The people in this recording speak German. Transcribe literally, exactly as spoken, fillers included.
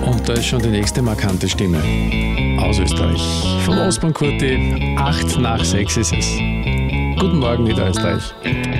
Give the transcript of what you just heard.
Und da ist schon die nächste markante Stimme aus Österreich. Von Osman Kurti, acht nach sechs ist es. Guten Morgen, Niederösterreich.